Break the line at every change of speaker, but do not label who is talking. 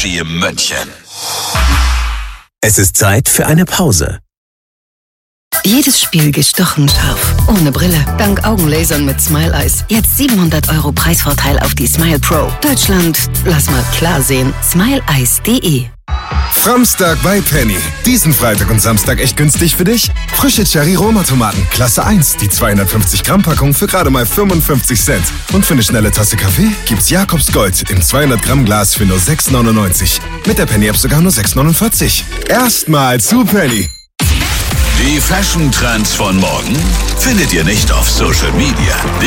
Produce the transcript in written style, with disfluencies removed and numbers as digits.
Energy München.
Es ist Zeit für eine Pause.
Jedes Spiel gestochen scharf, ohne Brille, dank Augenlasern mit Smile Eyes. Jetzt 700 € Preisvorteil auf die Smile Pro. Deutschland, lass mal klar sehen. SmileEyes.de.
Framstag bei Penny. Diesen Freitag und Samstag echt günstig für dich? Frische Cherry-Roma-Tomaten, Klasse 1, die 250 Gramm Packung für gerade mal 55 Cent. Und für eine schnelle Tasse Kaffee gibt's Jakobs Gold im 200 Gramm Glas für nur 6,99. Mit der Penny-App sogar nur 6,49. Erstmal zu Penny.
Die Fashion-Trends von morgen findet ihr nicht auf Social Media.